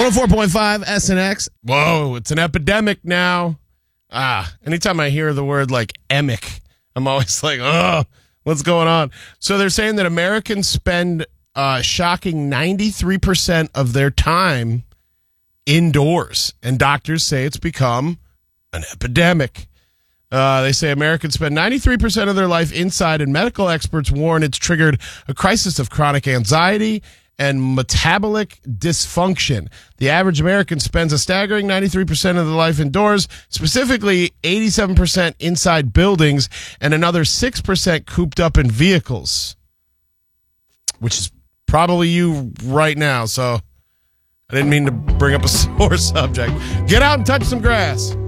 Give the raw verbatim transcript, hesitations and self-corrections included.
one oh four point five S N X. Whoa, it's an epidemic now. Ah, anytime I hear the word like emic, I'm always like, oh, what's going on? So they're saying that Americans spend a shocking ninety-three percent of their time indoors, and doctors say it's become an epidemic. Uh, they say Americans spend ninety-three percent of their life inside, and medical experts warn it's triggered a crisis of chronic anxiety and metabolic dysfunction. The average American spends a staggering ninety-three percent of their life indoors, specifically eighty-seven percent inside buildings and another six percent cooped up in vehicles, which is probably you right now. So I didn't mean to bring up a sore subject. Get out and touch some grass.